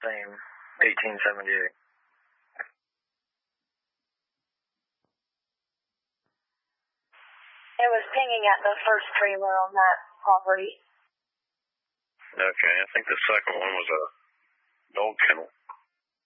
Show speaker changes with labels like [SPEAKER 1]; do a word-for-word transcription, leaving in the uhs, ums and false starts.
[SPEAKER 1] Same, eighteen seventy-eight.
[SPEAKER 2] It was pinging at the first trailer on that property.
[SPEAKER 1] Okay, I think the second one was a dog kennel.